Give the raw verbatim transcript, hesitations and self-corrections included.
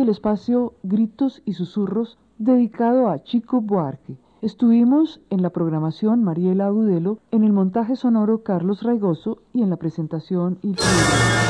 el espacio Gritos y Susurros dedicado a Chico Buarque. Estuvimos en la programación Mariela Agudelo, en el montaje sonoro Carlos Raigoso y en la presentación Ilse.